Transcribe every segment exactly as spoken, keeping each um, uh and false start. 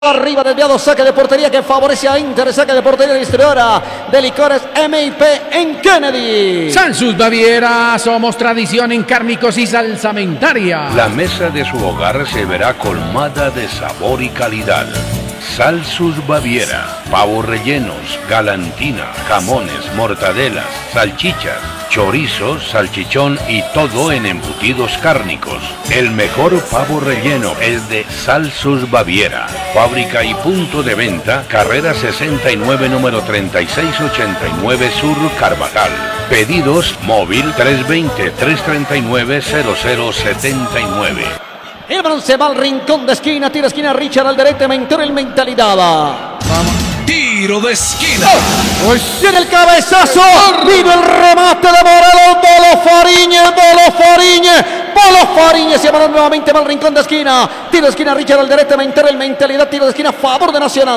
Arriba desviado, saque de portería que favorece a Inter, saque de portería distribuidora de licores M I P en Kennedy. Salsus Baviera, somos tradición en cárnicos y salsamentaria. La mesa de su hogar se verá colmada de sabor y calidad. Salsus Baviera, pavos rellenos, galantina, jamones, mortadelas, salchichas, chorizos, salchichón y todo en embutidos cárnicos. El mejor pavo relleno es de Salsus Baviera. Fábrica y punto de venta, carrera sesenta y nueve, número treinta y seis ochenta y nueve Sur, Carvajal. Pedidos móvil tres dos cero, tres tres nueve, cero cero siete nueve. El balón se va al rincón de esquina, tira esquina Richard al derecho, mentor el mentalidad. Vamos. Tiro de esquina. Oh, viene el cabezazo. Vino el remate de Morelos. Bolo Fariñez, Bolo Fariñez. Bolo Fariñez. Se va nuevamente va al rincón de esquina. Tiro de esquina Richard al derecho, mentor el mentalidad. Tiro de esquina a favor de Nacional.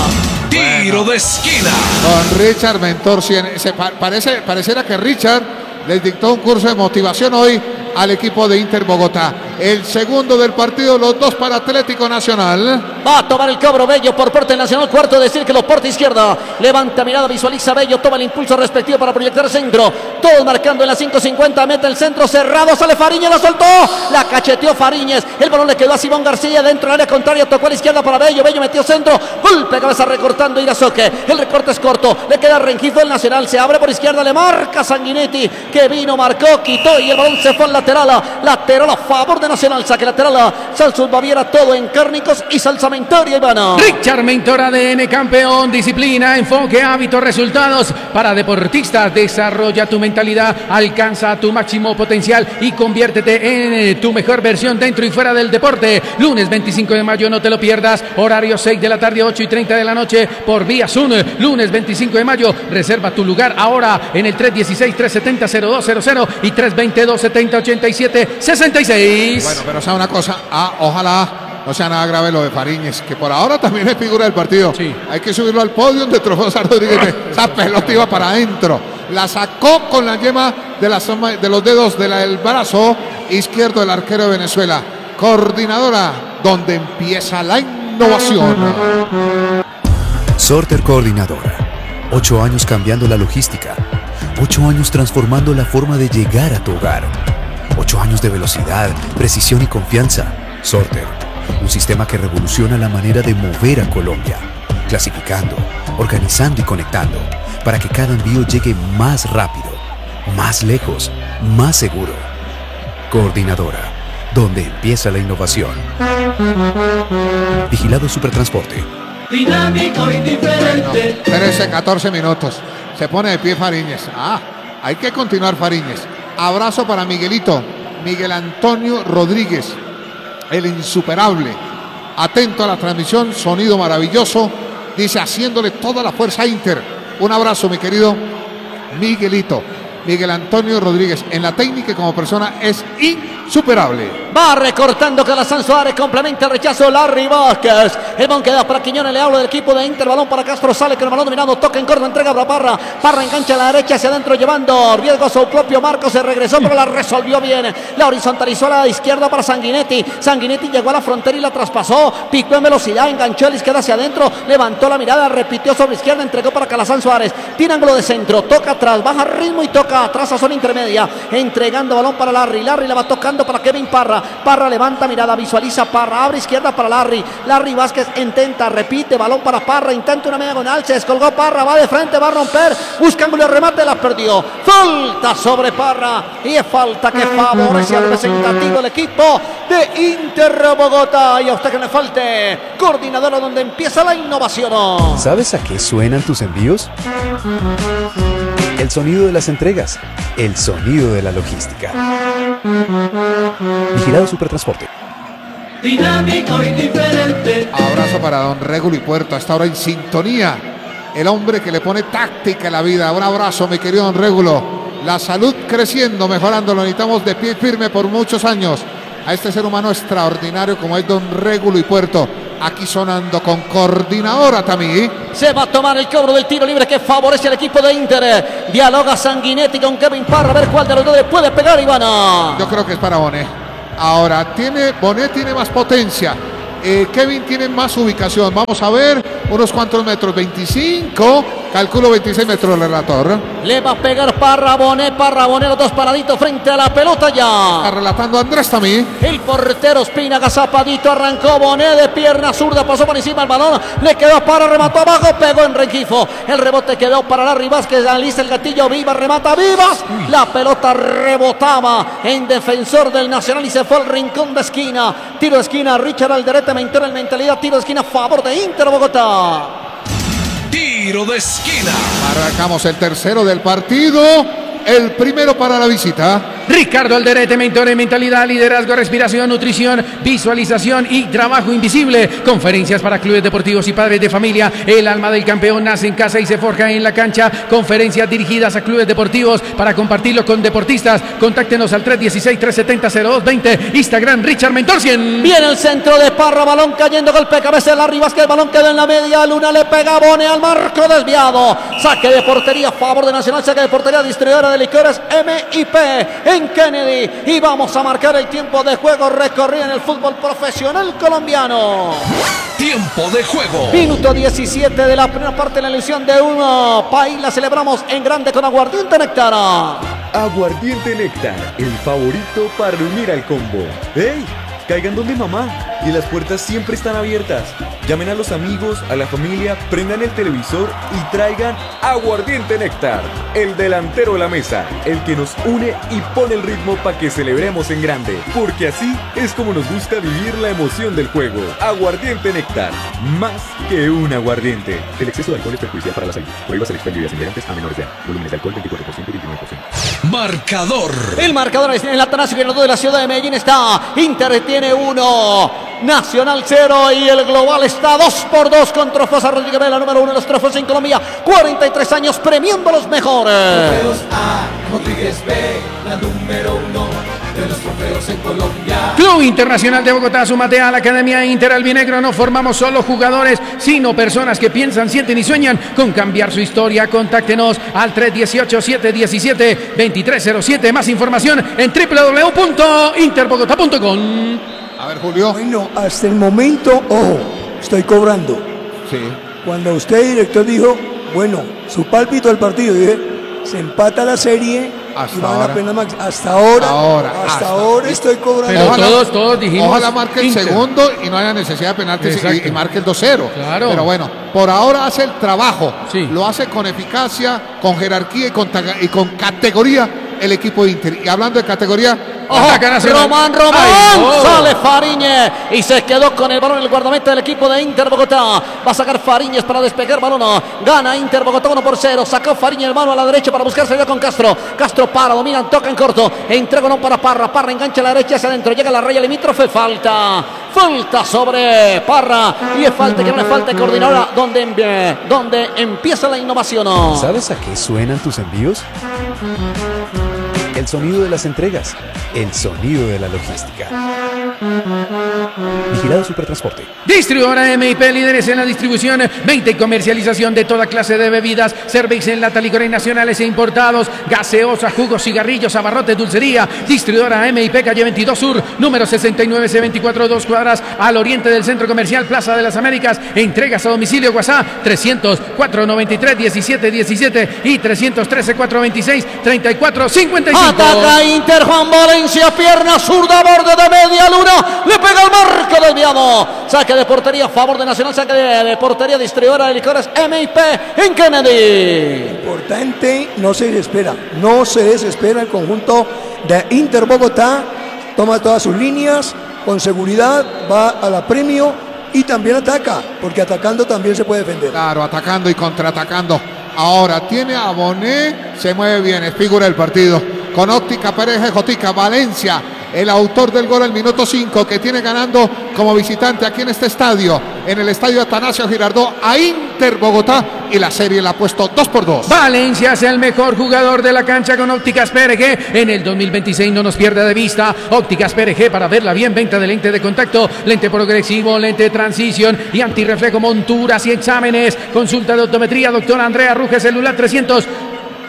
Tiro de esquina. Con Richard Mentor. Se parece, pareciera que Richard les dictó un curso de motivación hoy al equipo de Inter Bogotá. El segundo del partido, los dos para Atlético Nacional. Va a tomar el cobro Bello por parte del Nacional. Cuarto, decir que lo porta izquierda. Levanta mirada, visualiza Bello, toma el impulso respectivo para proyectar centro. Todos marcando en la cinco cincuenta, mete el centro cerrado, sale Fariñez, la soltó. La cacheteó Fariñez. El balón le quedó a Simón García dentro del área contraria. Tocó a la izquierda para Bello. Bello metió centro. Golpe, cabeza recortando Irazoque. El recorte es corto. Le queda Rengifo. El Nacional se abre por izquierda. Le marca Sanguinetti, que vino, marcó, quitó y el balón se fue al lateral. Lateral a favor de Nacional. Saque lateral a Salsus Baviera, todo en cárnicos y salsamentaria, Ivana. Richard Mentor, A D N campeón, disciplina, enfoque, hábitos, resultados para deportistas. Desarrolla tu mentalidad, alcanza tu máximo potencial y conviértete en tu mejor versión dentro y fuera del deporte. Lunes veinticinco de mayo, no te lo pierdas. Horario seis de la tarde, ocho y treinta de la noche por vía Zoom. Lunes veinticinco de mayo, reserva tu lugar ahora en el tres uno seis, tres siete cero, cero dos cero cero y tres dos cero, dos siete cero, ocho siete seis seis. Bueno, pero sabe una cosa, ah, ojalá no sea nada grave lo de Fariñez, que por ahora también es figura del partido. Sí. Hay que subirlo al podio de Trofeo San Rodríguez. Esa pelota iba para adentro. La sacó con la yema de, la soma, de los dedos del brazo izquierdo del arquero de Venezuela. Coordinadora, donde empieza la innovación. Sorter Coordinadora. Ocho años cambiando la logística. Ocho años transformando la forma de llegar a tu hogar. Ocho años de velocidad, precisión y confianza. Sorter, un sistema que revoluciona la manera de mover a Colombia. Clasificando, organizando y conectando, para que cada envío llegue más rápido, más lejos, más seguro. Coordinadora, donde empieza la innovación. Vigilado Supertransporte. Dinámico y diferente. trece, catorce minutos. Se pone de pie Fariñez. Ah, hay que continuar Fariñez. Abrazo para Miguelito, Miguel Antonio Rodríguez, el insuperable. Atento a la transmisión, sonido maravilloso. Dice, haciéndole toda la fuerza a Inter. Un abrazo, mi querido Miguelito. Miguel Antonio Rodríguez, en la técnica y como persona es insuperable. Va recortando Calazán Suárez, complementa el rechazo Larry Vázquez. El balón queda para Quiñones, le hablo del equipo de Inter. Balón para Castro, sale con el balón dominado, toca en corto, entrega para Parra. Parra engancha a la derecha, hacia adentro, llevando riesgo a su propio marco. Se regresó, pero la resolvió bien. La horizontalizó a la izquierda para Sanguinetti. Sanguinetti llegó a la frontera y la traspasó. Picó en velocidad, enganchó a la izquierda hacia adentro, levantó la mirada, repitió sobre izquierda, entregó para Calazán Suárez. Tiene ángulo de centro, toca atrás, baja ritmo y toca atrás a zona intermedia, entregando balón para Larry. Larry la va tocando para Kevin Parra. Parra levanta mirada, visualiza Parra, abre izquierda para Larry. Larry Vázquez intenta, repite, balón para Parra, intenta una media diagonal, se descolgó Parra, va de frente, va a romper, busca ángulo de remate, la perdió. Falta sobre Parra y es falta que favorece al representativo del equipo de Inter Bogotá. Y a usted que le falte, coordinadora, donde empieza la innovación. ¿Sabes a qué suenan tus envíos? El sonido de las entregas, el sonido de la logística. Vigilado Supertransporte. Dinámico y diferente. Abrazo para don Regulo y Puerto, hasta ahora en sintonía. El hombre que le pone táctica a la vida. Un abrazo, mi querido don Regulo. La salud creciendo, mejorando. Lo necesitamos de pie firme por muchos años. A este ser humano extraordinario como es don Regulo y Puerto. Aquí sonando con Coordinadora también. Se va a tomar el cobro del tiro libre que favorece al equipo de Inter. Dialoga Sanguinetti con Kevin Parra. A ver cuál de los dos le puede pegar, Ivana. Yo creo que es para Bonet. Ahora, tiene, Bonet tiene más potencia. Eh, Kevin tiene más ubicación. Vamos a ver, unos cuantos metros, veinticinco, calculo veintiséis metros el relator. Le va a pegar Parra, Bonet, Parra, Bonet, los dos paraditos frente a la pelota ya. Está relatando Andrés también. El portero Espina, agazapadito, arrancó Bonet de pierna zurda, pasó por encima el balón, le quedó para, remató abajo, pegó en Rengifo. El rebote quedó para Larry Vázquez, analiza el gatillo, Vivas, remata Vivas. La pelota rebotaba en defensor del Nacional y se fue al rincón de esquina. Tiro de esquina, Richard Alderete, mentor en mentalidad, tiro de esquina a favor de Inter Bogotá. Tiro de esquina. Arrancamos el tercero del partido. El primero para la visita. Ricardo Alderete, mentor en mentalidad, liderazgo, respiración, nutrición, visualización y trabajo invisible. Conferencias para clubes deportivos y padres de familia. El alma del campeón nace en casa y se forja en la cancha. Conferencias dirigidas a clubes deportivos para compartirlo con deportistas. Contáctenos al tres uno seis, tres siete cero, cero dos dos cero. Instagram Richard Mentor cien. Viene el centro de Parra, balón cayendo, golpe de cabeza de Larry Vázquez, el balón quedó en la media luna, le pega Bone al marco desviado. Saque de portería a favor de Nacional, saque de portería distribuidora de licores M I P en Kennedy. Y vamos a marcar el tiempo de juego recorrido en el fútbol profesional colombiano. Tiempo de juego. Minuto diecisiete de la primera parte, la ilusión de uno. País la celebramos en grande con Aguardiente Néctar. Aguardiente Néctar, el favorito para unir al combo. ¡Ey! Caigan donde mamá, y las puertas siempre están abiertas. Llamen a los amigos, a la familia, prendan el televisor y traigan Aguardiente Néctar, el delantero de la mesa, el que nos une y pone el ritmo para que celebremos en grande, porque así es como nos gusta vivir la emoción del juego. Aguardiente Néctar, más que un aguardiente. El exceso de alcohol es perjudicial para la salud. Prohíbas el expendio de ingredientes a menores de edad. Volúmenes de alcohol veinticuatro por ciento y veintinueve por ciento. Marcador. El marcador es en el Atanasio Girardot de la ciudad de Medellín. Está Inter tiene uno, Nacional cero y el global está dos por dos con Trofos Rodríguez Vela, número uno de los trofeos en Colombia. cuarenta y tres años premiando a los mejores. Trofeos A, Rodríguez B, la número uno de los trofeos en Colombia. Club Internacional de Bogotá, súmate a la Academia Inter Albinegro. No formamos solo jugadores, sino personas que piensan, sienten y sueñan con cambiar su historia. Contáctenos al tres uno ocho, siete uno siete, dos tres cero siete. Más información en doble u doble u doble u punto interbogotá punto com. A ver, Julio. Bueno, hasta el momento, ojo, estoy cobrando. Sí. Cuando usted, director, dijo, bueno, su pálpito del partido, dije, se empata la serie hasta y van ahora. a pena max. Hasta ahora, ahora hasta, hasta ahora estoy cobrando. Pero Ojalá, todos, todos dijimos. Ojalá marque el Inter. segundo y no haya necesidad de penaltis y, y marque el dos cero. Claro. Pero bueno, por ahora hace el trabajo. Sí. Lo hace con eficacia, con jerarquía y con, taga- y con categoría el equipo de Inter. Y hablando de categoría, Ojo, Ataca Nacional. Román, Román, Ay, no. sale Fariñez y se quedó con el balón el guardameta del equipo de Inter Bogotá. Va a sacar Fariñez para despegar balón. Gana Inter Bogotá uno por cero. Sacó Fariñez el mano a la derecha para buscar salida con Castro. Castro para, domina, toca en corto. Entrega no para Parra. Parra engancha a la derecha hacia adentro. Llega a la raya limítrofe. Falta. Falta sobre Parra. Y es falta que no es falta de coordinadora. Donde, eh, donde empieza la innovación. ¿Sabes a qué suenan tus envíos? El sonido de las entregas, el sonido de la logística. Vigilado Supertransporte. Distribuidora M I P, líderes en la distribución, venta y comercialización de toda clase de bebidas, cerveza en lata, licores nacionales e importados, gaseosa, jugos, cigarrillos, abarrotes, dulcería. Distribuidora M I P, calle veintidós Sur, número sesenta y nueve C veinticuatro, dos cuadras al oriente del Centro Comercial Plaza de las Américas. Entregas a domicilio, WhatsApp trescientos, cuatrocientos noventa y tres, diecisiete diecisiete y trescientos trece, cuatrocientos veintiséis, treinta y cuatro cincuenta y cinco. Ataca Inter, Juan Valencia, pierna zurda, borde de media luna, le pega el marco desviado. Saque de portería a favor de Nacional, saque de, de portería distribuidora de licores M I P en Kennedy. Importante, no se desespera, no se desespera el conjunto de Inter Bogotá, toma todas sus líneas, con seguridad, va a la premio y también ataca, porque atacando también se puede defender. claro, atacando y contraatacando. Ahora tiene a Bonet, se mueve bien, es figura del partido. Con óptica Pérez Jotica, Valencia, el autor del gol al minuto cinco, que tiene ganando como visitante aquí en este estadio, en el estadio Atanasio Girardot, a Inter Bogotá, y la serie la ha puesto dos por dos. Valencia es el mejor jugador de la cancha con Ópticas P R G. En el dos mil veintiséis no nos pierda de vista. Ópticas P R G para verla bien. Venta de lente de contacto, lente progresivo, lente de transición y antirreflejo, monturas y exámenes. Consulta de optometría, doctora Andrea Ruge, celular trescientos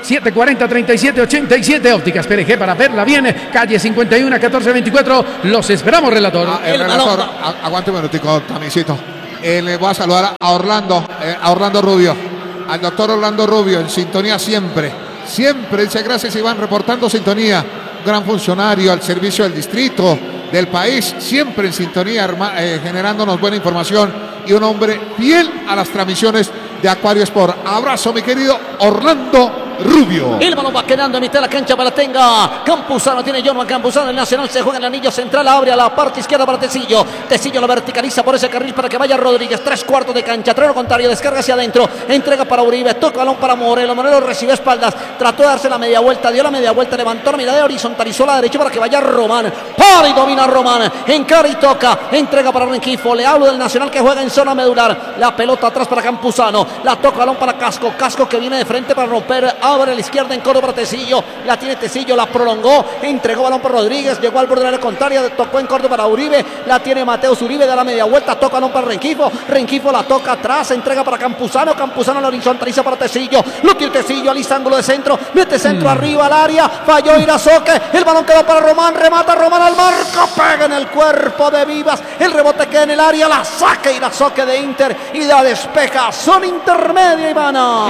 siete cuarenta, treinta y siete, ochenta y siete. Ópticas P R G para verla bien. Calle cincuenta y uno, catorce veinticuatro. Los esperamos, relator. Ah, el relator, a, aguante un minutico, Tamisito. Eh, le voy a saludar a Orlando, eh, a Orlando Rubio, al doctor Orlando Rubio, en sintonía siempre. Siempre, dice, gracias Iván, reportando sintonía. Gran funcionario al servicio del distrito, del país, siempre en sintonía, eh, generándonos buena información y un hombre fiel a las transmisiones de Aquario Sport. Abrazo, mi querido Orlando Rubio. El balón va quedando en mitad de la cancha para tenga Campuzano. Tiene Jorman Campuzano. El Nacional se juega en el anillo central. Abre a la parte izquierda para Tecillo. Tecillo lo verticaliza por ese carril para que vaya Rodríguez. Tres cuartos de cancha. Terreno contrario. Descarga hacia adentro. Entrega para Uribe. Toca balón para Morelo. Morelo recibe espaldas. Trató de darse la media vuelta. Dio la media vuelta. Levantó la mirada. Horizontalizó la derecha para que vaya Román. Para y domina Román. Encara y toca. Entrega para Rengifo. Le hablo del Nacional que juega en zona medular. La pelota atrás para Campuzano. La toca balón para Casco. Casco que viene de frente para romper. Abre a la izquierda en Córdoba Tecillo. La tiene Tecillo, la prolongó. Entregó balón para Rodríguez. Llegó al borde de la contraria. Tocó en Córdoba para Uribe. La tiene Mateus Uribe. Da la media vuelta. Toca balón para Rengifo. Rengifo la toca atrás. Entrega para Campuzano. Campuzano la horizontaliza para Tecillo. Lo tiene Tecillo. Alista ángulo de centro. Mete centro mm. arriba al área. Falló Irazoque. El balón quedó para Román. Remata Román al marco. Pega en el cuerpo de Vivas. El rebote queda en el área. La saca Irazoque de Inter. Y la despeja. Son intermedia, Ivana.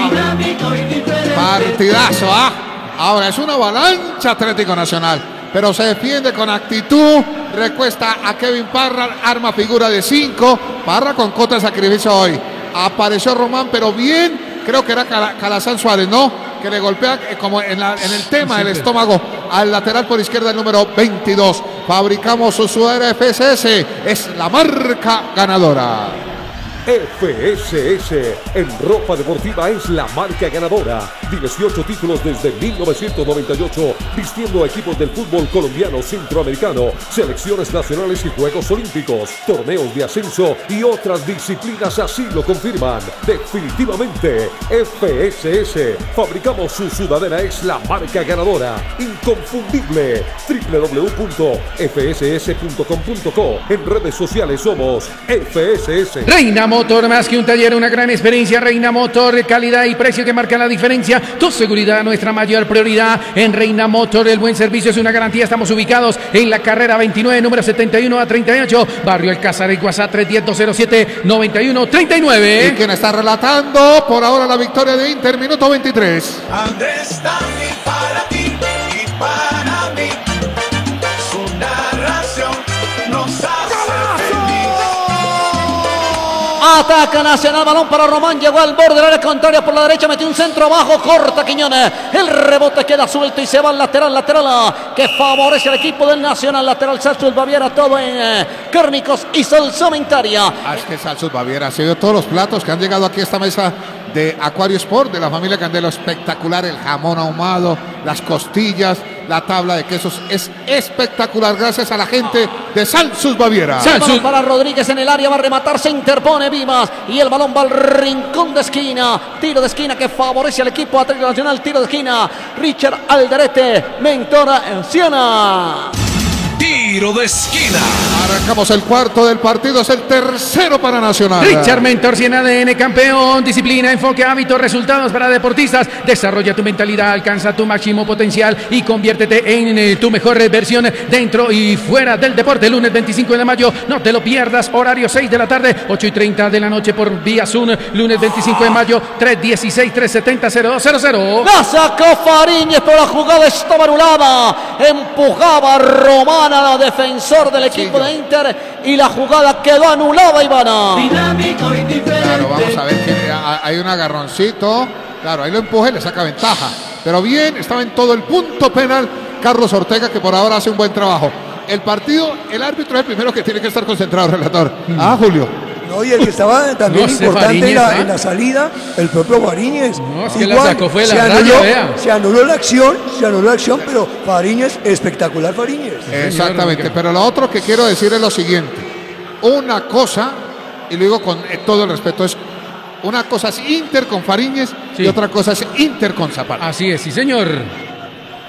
Partidazo, ¿ah? Ahora es una avalancha Atlético Nacional, pero se defiende con actitud, recuesta a Kevin Parra, arma figura de cinco, Parra con cota de sacrificio hoy. Apareció Román, pero bien, creo que era Calazán Suárez, ¿no? Que le golpea eh, como en, la, en el tema del estómago al lateral por izquierda, el número veintidós. Fabricamos su sudadera F S S, es la marca ganadora. F S S en ropa deportiva es la marca ganadora. dieciocho títulos desde mil novecientos noventa y ocho, vistiendo a equipos del fútbol colombiano, centroamericano, selecciones nacionales y Juegos Olímpicos, torneos de ascenso y otras disciplinas así lo confirman. Definitivamente, F S S, fabricamos su sudadera, es la marca ganadora. Inconfundible. doble u doble u doble u punto f s s punto com punto co. En redes sociales somos F S S. Reina Motor, más que un taller, una gran experiencia. Reina Motor, calidad y precio que marcan la diferencia. Tu seguridad, nuestra mayor prioridad. En Reina Motor, el buen servicio es una garantía. Estamos ubicados en la carrera veintinueve, número setenta y uno a treinta y ocho, Barrio Alcázar, y WhatsApp tres uno cero, dos cero siete, nueve uno tres nueve. ¿Y quién está relatando por ahora la victoria de Inter? Minuto veintitrés. Andrés está para ti y para mí. Su narración nos hace Ataca Nacional, balón para Román, llegó al borde del área contraria por la derecha, metió un centro abajo, corta Quiñones, el rebote queda suelto y se va al lateral, lateral que favorece al equipo del Nacional, lateral Salsus Baviera, todo en eh, cárnicos y salsamentaria. Ah, es que Salsus Baviera se dio todos los platos que han llegado aquí a esta mesa de Aquario Sport, de la familia Candelo, espectacular, el jamón ahumado, las costillas, la tabla de quesos, es espectacular, gracias a la gente de Salsus Baviera. El balón para Rodríguez en el área, va a rematar, se interpone Vivas y el balón va al rincón de esquina, tiro de esquina que favorece al equipo Atlético Nacional, tiro de esquina, Richard Alderete, Mentora Enciana. Tiro de esquina. Arrancamos el cuarto del partido, es el tercero para Nacional. Richard Mentor, cien A D N, campeón, disciplina, enfoque, hábitos, resultados para deportistas. Desarrolla tu mentalidad, alcanza tu máximo potencial y conviértete en eh, tu mejor versión dentro y fuera del deporte. Lunes veinticinco de mayo, no te lo pierdas, horario seis de la tarde, ocho y treinta de la noche por vía Zoom. Lunes veinticinco de mayo, tres dieciséis, tres setenta, cero dos cero cero. La sacó Fariñez, pero la jugada estaba anulada. Empujaba a Román, a defensor del equipo de Inter, y la jugada quedó anulada, Ivana. dinámico y diferente. Claro, vamos a ver que hay un agarroncito. Claro, ahí lo empuje, le saca ventaja. Pero bien, estaba en todo el punto penal Carlos Ortega, que por ahora hace un buen trabajo. El partido, el árbitro es el primero que tiene que estar concentrado, relator. Mm. Ah, Julio. No, y el que estaba también no sé, importante Fariñez, en, la, ¿eh? en la salida, el propio Fariñez. No, es que igual, la sacó fue la se, raya, anuló, vea. se anuló la acción, se anuló la acción, pero Fariñez, espectacular Fariñez. Exactamente, pero lo otro que quiero decir es lo siguiente. Una cosa, y lo digo con todo el respeto, es una cosa es Inter con Fariñez sí. y otra cosa es Inter con Zapata. Así es, sí señor.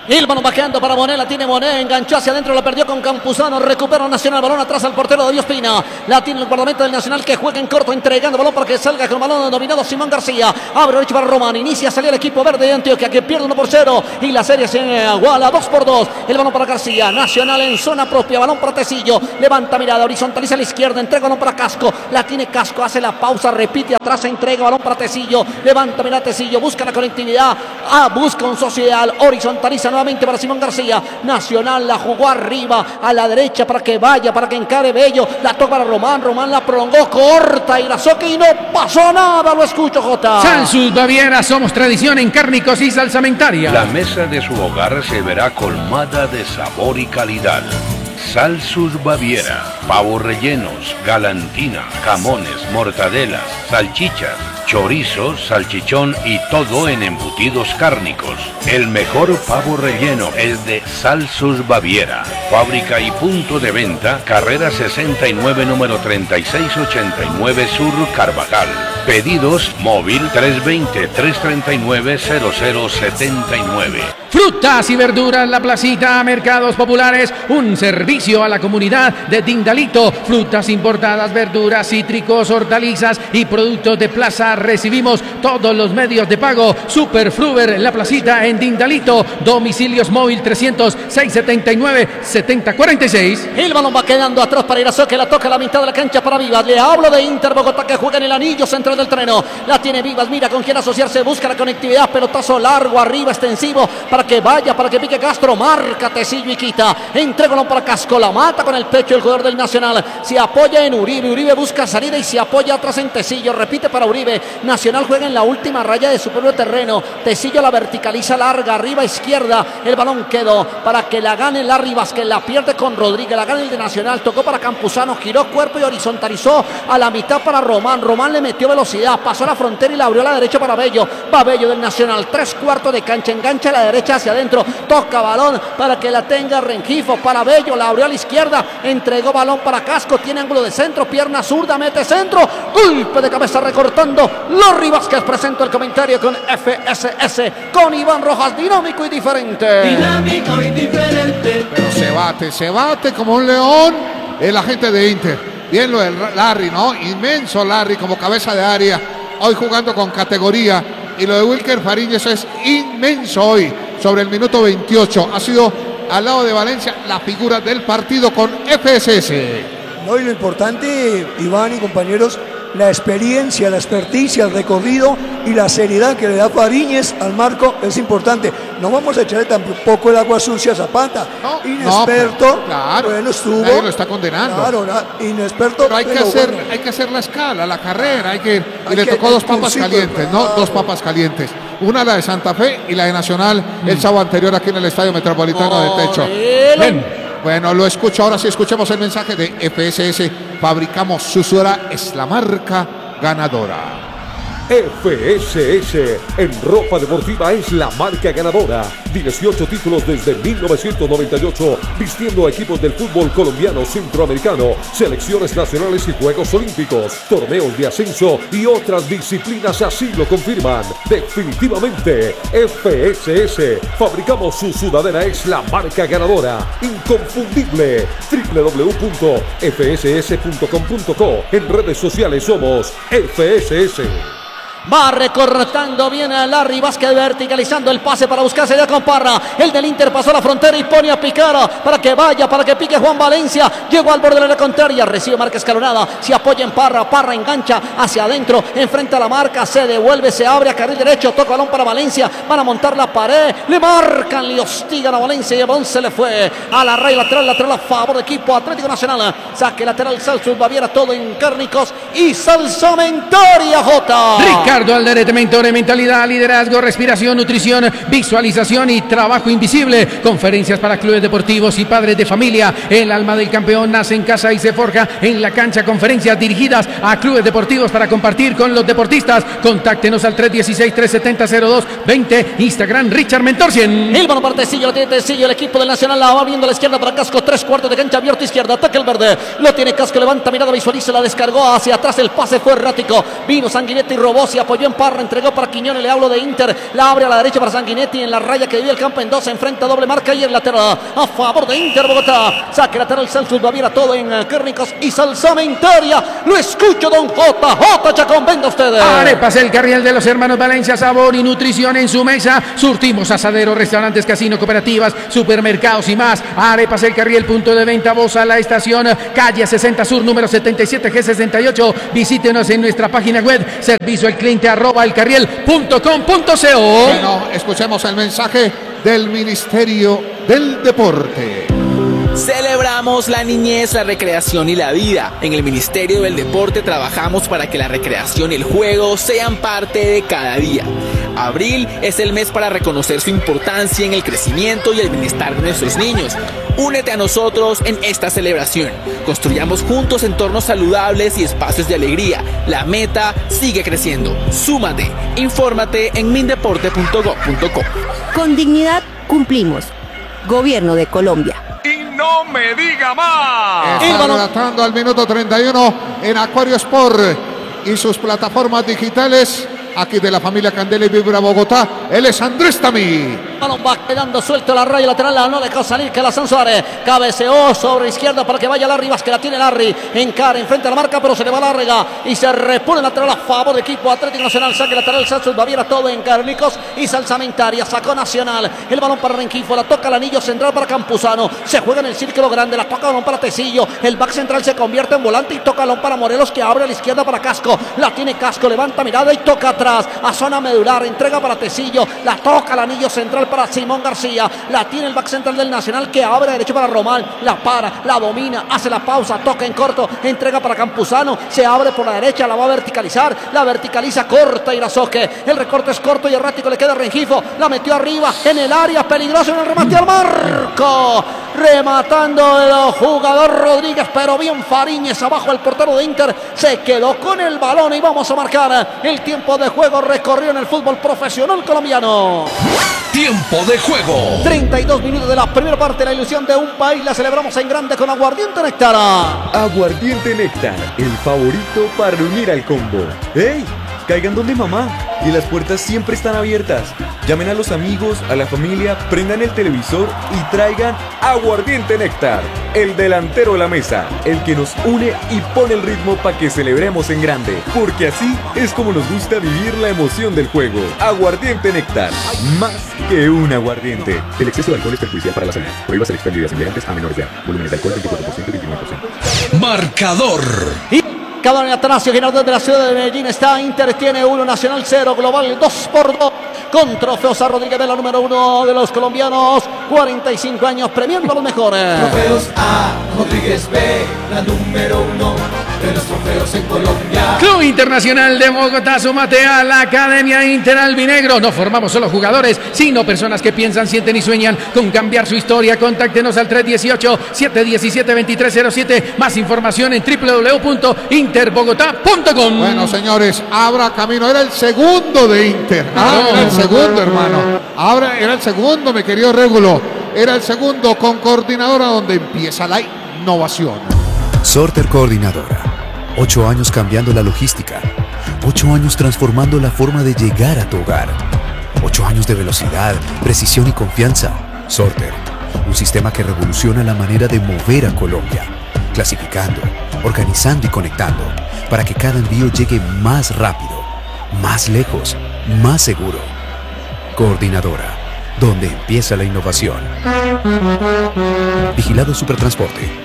El balón vaqueando para Monet, la tiene Monet, enganchó hacia adentro, la perdió con Campuzano, recupera Nacional, balón atrás al portero de Dios Pina, la tiene el guardameta del Nacional que juega en corto, entregando balón para que salga con el balón dominado Simón García, abre derecho para Román, inicia a salir el equipo verde de Antioquia que pierde uno por cero y la serie se iguala dos por dos, el balón para García, Nacional en zona propia, balón para Tecillo, levanta mirada, horizontaliza a la izquierda, entrega balón para Casco, la tiene Casco, hace la pausa, repite atrás, entrega balón para Tecillo, levanta mirada Tecillo, busca la conectividad, ah, busca un social, horizontaliza nuevamente para Simón García, Nacional la jugó arriba a la derecha para que vaya, para que encare Bello, la toca para Román, Román la prolongó corta y la soque y no pasó nada, lo escucho Jota. Salsus Baviera, somos tradición en cárnicos y salsamentaria. La mesa de su hogar se verá colmada de sabor y calidad. Salsus Baviera, pavos rellenos, galantina, jamones, mortadelas, salchichas, chorizo, salchichón y todo en embutidos cárnicos. El mejor pavo relleno es de Salsus Baviera. Fábrica y punto de venta, carrera sesenta y nueve, número treinta y seis ochenta y nueve Sur, Carvajal. Pedidos móvil tres dos cero, tres tres nueve, cero cero siete nueve. Frutas y verduras, La Placita, Mercados Populares, un servicio a la comunidad de Dindalito. Frutas importadas, verduras, cítricos, hortalizas y productos de plaza. Recibimos todos los medios de pago. Super Fruver, La Placita en Dindalito. Domicilios móvil trescientos seis setenta y nueve, setenta cuarenta y seis. El balón va quedando atrás para Irazo, que la toca a la mitad de la cancha para Vivas. Le hablo de Inter Bogotá que juega en el anillo central del terreno. La tiene Vivas, mira con quién asociarse, busca la conectividad, pelotazo largo arriba, extensivo, para que vaya, para que pique Castro, marca Tecillo y quita. Entrega balón para Casco, la mata con el pecho el jugador del Nacional. Se apoya en Uribe, Uribe busca salida y se apoya atrás en Tecillo, repite para Uribe. Nacional juega en la última raya de su propio terreno. Tecillo la verticaliza larga, arriba izquierda. El balón quedó para que la gane Larry Vázquez, la pierde con Rodríguez, la gana el de Nacional. Tocó para Campuzano, giró cuerpo y horizontalizó a la mitad para Román. Román le metió velocidad, pasó a la frontera y la abrió a la derecha para Bello. Va Bello del Nacional, tres cuartos de cancha, engancha a la derecha hacia adentro. Toca balón para que la tenga Rengifo para Bello, la abrió a la izquierda. Entregó balón para Casco, tiene ángulo de centro, pierna zurda, mete centro. Golpe de cabeza recortando. Larry Vázquez presenta el comentario con F S S, con Iván Rojas, dinámico y diferente. Dinámico y diferente. Pero se bate, se bate como un león el agente de Inter. Bien lo del Larry, ¿no? Inmenso Larry como cabeza de área. Hoy jugando con categoría. Y lo de Wilker Fariñez es inmenso hoy. Sobre el minuto veintiocho. Ha sido al lado de Valencia la figura del partido con F S S. No, y lo importante, Iván y compañeros, la experiencia, la experticia, el recorrido y la seriedad que le da Fariñez al marco es importante. No vamos a echarle tampoco el agua sucia a Zapata. No, inexperto, no, claro, bueno, estuvo. nadie lo está condenando. Claro, inexperto. Pero hay que, pero hacer, bueno. hay que hacer la escala, la carrera. Hay que, y Hay le que- tocó dos el papas cursito, calientes, ¿no? claro. Dos papas calientes. Una la de Santa Fe y la de Nacional el sábado anterior aquí en el Estadio Metropolitano de Techo. Bien. Bueno, lo escucho. Ahora sí escuchemos el mensaje de F S S. Fabricamos Susura, es la marca ganadora. F S S en ropa deportiva es la marca ganadora. dieciocho títulos desde mil novecientos noventa y ocho, vistiendo a equipos del fútbol colombiano, centroamericano, selecciones nacionales y Juegos Olímpicos, torneos de ascenso y otras disciplinas así lo confirman. Definitivamente, F S S, fabricamos su sudadera, es la marca ganadora. Inconfundible. doble u doble u doble u punto f s s punto com punto co. En redes sociales somos F S S. Va recortando bien a Larry Vázquez, verticalizando el pase para buscarse ya con Parra. El del Inter pasó la frontera y pone a picar para que vaya, para que pique Juan Valencia. Llegó al borde de la contraria, recibe marca escalonada, se apoya en Parra, Parra engancha hacia adentro, enfrenta a la marca, se devuelve, se abre a carril derecho, toca balón para Valencia, van a montar la pared, le marcan, le hostigan a Valencia y el balón se le fue a la raya lateral, lateral a favor de equipo Atlético Nacional. Saque lateral Salsus Baviera, todo en cárnicos y salsamentaria J. Ricardo Alderete, mentores, mentalidad, liderazgo, respiración, nutrición, visualización y trabajo invisible. Conferencias para clubes deportivos y padres de familia. El alma del campeón nace en casa y se forja en la cancha. Conferencias dirigidas a clubes deportivos para compartir con los deportistas. Contáctenos al tres uno seis, tres siete cero, cero dos dos cero. Instagram Richard Mentor cien. El balón para Tecillo, lo tiene Tecillo, el equipo del Nacional la va viendo a la izquierda para Casco, tres cuartos de cancha abierto izquierda, ataca el verde, lo tiene Casco, levanta mirada, visualiza, la descargó hacia atrás, el pase fue errático, vino Sanguinetti y robó, se se apoyó en Parra, entregó para Quiñones, le hablo de Inter, la abre a la derecha para Sanguinetti en la raya que divide el campo en dos, se enfrenta doble marca y el lateral a favor de Inter Bogotá, saque lateral Celsus Baviera, todo en Cárnicos y Salsamentaria. Lo escucho, don J. J. Chacón, venga ustedes. Arepas El Carriel de los hermanos Valencia, sabor y nutrición en su mesa. Surtimos asaderos, restaurantes, casino, cooperativas, supermercados y más. Arepas El Carriel, punto de venta, voz a la estación, calle sesenta Sur, número setenta y siete G sesenta y ocho. Visítenos en nuestra página web, servicio al cliente arroba elcarriel punto com punto co. Bueno, escuchemos el mensaje del Ministerio del Deporte. Celebramos la niñez, la recreación y la vida. En el Ministerio del Deporte trabajamos para que la recreación y el juego sean parte de cada día. Abril es el mes para reconocer su importancia en el crecimiento y el bienestar de nuestros niños. Únete a nosotros en esta celebración. Construyamos juntos entornos saludables y espacios de alegría. La meta sigue creciendo. Súmate. Infórmate en mindeporte punto gov punto co. Con dignidad cumplimos. Gobierno de Colombia. ¡No me diga más! Está relatando al minuto treinta y uno en Acuario Sport y sus plataformas digitales. Aquí de la familia Candela y Vibra Bogotá, él es Andrés Tamí. Balón va quedando suelto la raya lateral, no dejó salir que la San Suárez cabeceó sobre izquierda para que vaya Larry Vázquez, la tiene Larry, encara, enfrente a la marca, pero se le va larga y se repone lateral a favor del equipo Atlético Nacional, saque lateral Celsus Baviera, todo en Cárnicos y Salsamentaria, sacó Nacional, el balón para Rengifo, la toca el anillo central para Campuzano, se juega en el círculo grande, la toca el balón para Tecillo, el back central se convierte en volante y toca el balón para Morelos que abre a la izquierda para Casco, la tiene Casco, levanta mirada y toca atrás, a zona medular, entrega para Tecillo, la toca el anillo central para Simón García, la tiene el back central del Nacional que abre derecho para Román, la para, la domina, hace la pausa, toca en corto, entrega para Campuzano, se abre por la derecha, la va a verticalizar, la verticaliza, corta Irazoque, el recorte es corto y errático, le queda Rengifo, la metió arriba en el área, peligroso en el remate al marco, rematando el jugador Rodríguez, pero bien Fariñez abajo, el portero de Inter se quedó con el balón y vamos a marcar el tiempo de juego recorrido en el fútbol profesional colombiano. Tiempo de juego. treinta y dos minutos de la primera parte, la ilusión de un país la celebramos en grande con Aguardiente Néctar. Aguardiente Néctar, el favorito para unir al combo. ¡Ey! Caigan donde mamá y las puertas siempre están abiertas. Llamen a los amigos, a la familia, prendan el televisor y traigan Aguardiente Néctar, el delantero de la mesa, el que nos une y pone el ritmo para que celebremos en grande, porque así es como nos gusta vivir la emoción del juego. Aguardiente Néctar, más que un aguardiente. El exceso de alcohol es perjudicial para la salud. Prohíbas el expendio de bebidas a menores de edad. Volúmenes de alcohol veinticuatro por ciento y veintinueve por ciento. Marcador. Y cada en Atanasio Girardot de la ciudad de Medellín está Inter, tiene uno, Nacional cero, Global dos por dos. Con trofeos a Rodríguez Vela, número uno de los colombianos, cuarenta y cinco años, premiando a los mejores. Trofeos a Rodríguez Vela, número uno de los trofeos en Colombia. Club Internacional de Bogotá, súmate a la Academia Inter Albinegro. No formamos solo jugadores, sino personas que piensan, sienten y sueñan con cambiar su historia. Contáctenos al tres uno ocho, siete uno siete, dos tres cero siete. Más información en w w w punto inter bogotá punto com. Bueno, señores, abra camino. Era el segundo de Inter. Ah, No. era el segundo, hermano. Ahora era el segundo, mi querido Régulo. Era el segundo con coordinadora donde empieza la innovación. Sorter Coordinadora. Ocho años cambiando la logística. Ocho años transformando la forma de llegar a tu hogar. Ocho años de velocidad, precisión y confianza. Sorter. Un sistema que revoluciona la manera de mover a Colombia. Clasificando, organizando y conectando. Para que cada envío llegue más rápido, más lejos, más seguro. Coordinadora. Donde empieza la innovación. Vigilado Supertransporte.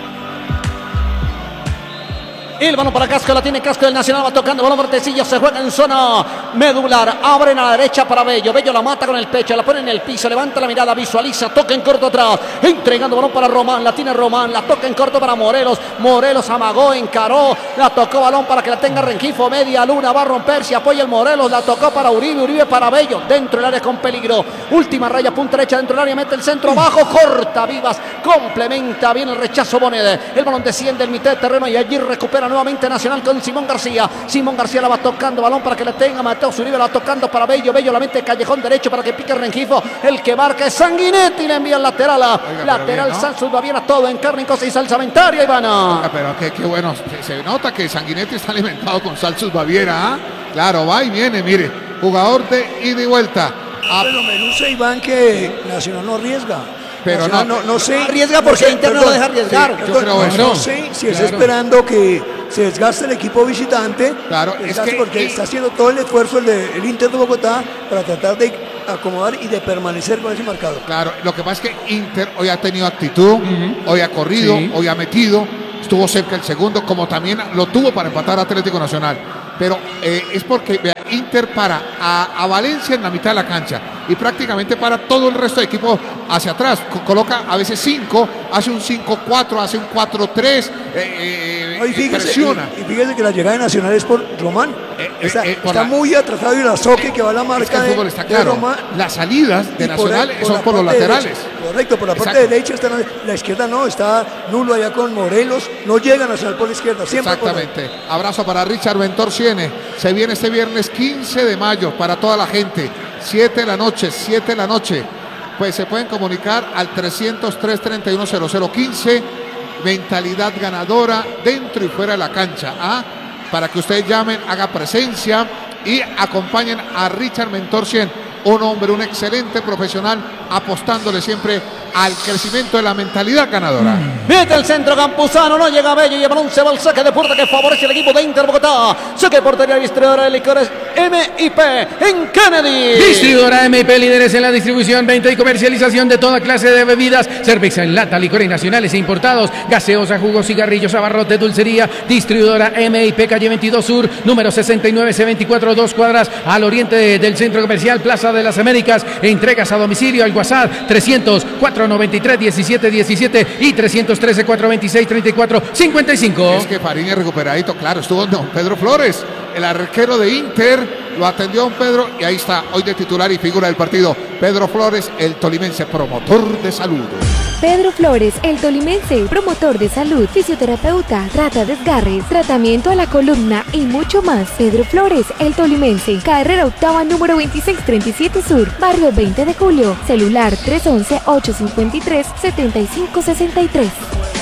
El balón para Casco, la tiene Casco del Nacional, va tocando, balón Tecillo, se juega en zona medular, abren a la derecha para Bello, Bello la mata con el pecho, la pone en el piso, levanta la mirada, visualiza, toca en corto atrás, entregando balón para Román, la tiene Román, la toca en corto para Morelos, Morelos amagó, encaró, la tocó balón para que la tenga Rengifo, media luna, va a romper, se apoya el Morelos, la tocó para Uribe, Uribe para Bello, dentro del área con peligro, última raya, punta derecha, dentro del área, mete el centro abajo, corta Vivas, complementa bien el rechazo Bonede, el balón desciende en mitad de terreno y allí recupera nuevamente Nacional con Simón García. Simón García la va tocando, balón para que le tenga Mateo Zuribe, la va tocando para Bello. Bello la mete callejón derecho para que pique Rengifo. El que marca es Sanguinetti, le envía el lateral. Oiga, lateral bien, ¿no? Santos Baviera, todo en Cárnicos y Salsamentaria, Ivana. Oiga, pero qué, qué bueno. Se, se nota que Sanguinetti está alimentado con Salsus Baviera. ¿Ah? Claro, va y viene, mire. Jugador de ida y vuelta. A... Pero me luce, Iván, que Nacional no arriesga. Pero Nacional no, no, no sé. Arriesga porque no sé, Inter no perdón, lo deja arriesgar. sí, yo perdón, creo no, eso. no sé si Claro. está esperando que se desgaste el equipo visitante. Claro, es desgaste que- porque y- está haciendo todo el esfuerzo el, de, el Inter de Bogotá para tratar de acomodar y de permanecer con ese marcador. Claro, lo que pasa es que Inter hoy ha tenido actitud, hoy ha corrido, Sí. hoy ha metido, estuvo cerca el segundo, como también lo tuvo para empatar a Atlético Nacional. Pero eh, es porque vea, Inter para a, a Valencia en la mitad de la cancha y prácticamente para todo el resto de equipo hacia atrás. Co- coloca a veces cinco, hace un cinco cuatro, hace un cuatro tres, eh, No, y, fíjese, presiona. y, y fíjese que la llegada de Nacional es por Román. Eh, está eh, por está la- muy atrasado y la soque que va a la marca Es que el de, fútbol está de claro. Román. Las salidas de Y por Nacional el- son la por los parte laterales. derecha. Correcto, por la parte Exacto. derecha está la izquierda no, está nulo allá con Morelos, no llega Nacional por la izquierda, siempre por la- Exactamente. Abrazo para Richard Ventor Siene. Se viene este viernes quince de mayo para toda la gente. siete de la noche, siete de la noche. Pues se pueden comunicar al trescientos tres, treinta y uno, cero cero quince. Mentalidad ganadora dentro y fuera de la cancha. ¿Ah? Para que ustedes llamen, haga presencia y acompañen a Richard Ventor Siene. Un hombre, un excelente profesional, apostándole siempre al crecimiento de la mentalidad ganadora. Mete el centro Campuzano, no llega Bello y el balón se va al saque de puerta que favorece al equipo de Inter Bogotá. Saque de portería distribuidora de licores M I P en Kennedy. Distribuidora M I P, líderes en la distribución, venta y comercialización de toda clase de bebidas, cerveza en lata, licores nacionales e importados, gaseosa, jugos, cigarrillos, abarrotes, dulcería. Distribuidora M I P, calle veintidós Sur, número sesenta y nueve C veinticuatro, dos cuadras al oriente del Centro Comercial Plaza de las Américas. Entregas a domicilio al WhatsApp trescientos, cuatrocientos noventa y tres, diecisiete diecisiete y trescientos trece, cuatrocientos veintiséis, treinta y cuatro cincuenta y cinco. Es que Fariñez recuperadito, claro, estuvo don Pedro Flores, el arquero de Inter, lo atendió don Pedro y ahí está, hoy de titular y figura del partido, Pedro Flores, el tolimense promotor de salud. Pedro Flores, el tolimense, promotor de salud, fisioterapeuta, trata desgarres, tratamiento a la columna y mucho más. Pedro Flores, el tolimense, carrera octava número veintiséis treinta y siete Sur, barrio veinte de julio, celular tres once, ocho cincuenta y tres, setenta y cinco sesenta y tres.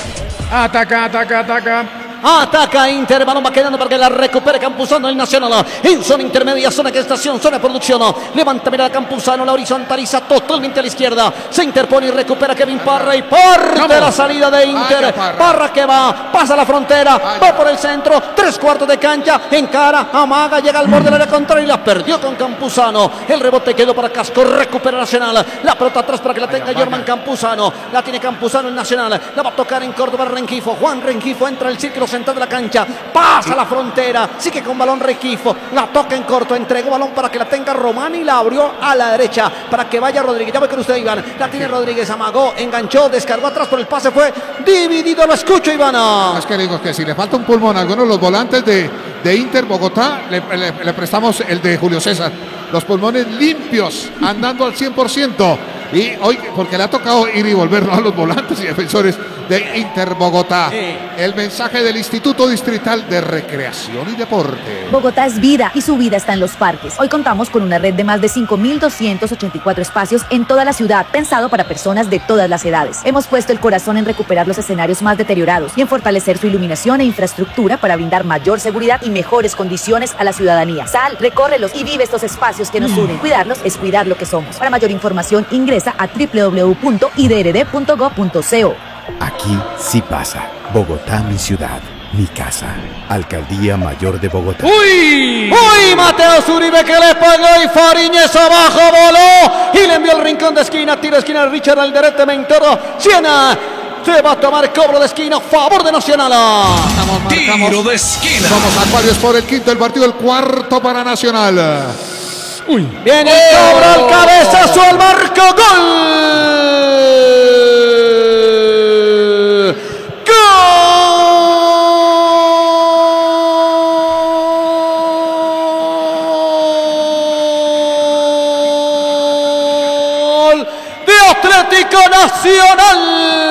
Ataca, ataca, ataca. Ataca Inter, balón va quedando para que la recupere Campuzano el Nacional. En zona intermedia, zona que estación, zona de producción. Levanta mirada Campuzano, la horizontaliza totalmente a la izquierda. Se interpone y recupera Kevin Parra y parte la salida de Inter. Vaya, Parra. Parra que va, pasa la frontera, va por el centro, tres cuartos de cancha, encara, amaga, llega al borde del área contraria y la perdió con Campuzano. El rebote quedó para Casco, recupera Nacional. La pelota atrás para que la tenga Germán Campuzano. La tiene Campuzano el Nacional. La va a tocar en Córdoba Rengifo. Juan Rengifo entra al círculo central de la cancha, pasa la frontera, sigue con balón Rengifo, la toca en corto, entregó balón para que la tenga Román y la abrió a la derecha para que vaya Rodríguez. Ya voy con usted, Iván. La tiene Rodríguez, amagó, enganchó, descargó atrás, por el pase fue dividido. Lo escucho, Iván. Es que le digo que si le falta un pulmón a algunos de los volantes de, de Inter Bogotá, le, le- le prestamos el de Julio César. Los pulmones limpios, andando al cien por ciento. Y hoy, porque le ha tocado ir y volver, ¿no?, a los volantes y defensores de Inter Bogotá. El mensaje del Instituto Distrital de Recreación y Deporte. Bogotá es vida y su vida está en los parques. Hoy contamos con una red de más de cinco mil doscientos ochenta y cuatro espacios en toda la ciudad, pensado para personas de todas las edades. Hemos puesto el corazón en recuperar los escenarios más deteriorados y en fortalecer su iluminación e infraestructura para brindar mayor seguridad y mejores condiciones a la ciudadanía. Sal, recórrelos y vive estos espacios que nos unen. Cuidarlos es cuidar lo que somos. Para mayor información ingresa a doble u doble u doble u punto i d r d punto gob punto co. Aquí sí pasa. Bogotá, mi ciudad, mi casa. Alcaldía Mayor de Bogotá. ¡Uy! ¡Uy! Mateo Zuribe que le pegó y Fariñez abajo voló y le envió el rincón de esquina, tiro de esquina Richard Alderete Mentoro. Siena se va a tomar cobro de esquina a favor de Nacional. Tiro de esquina. Vamos a Acuarios por el quinto del partido, el cuarto para Nacional. Uy. Viene el cobro, el cabezazo al marco, gol. Gol de Atlético Nacional.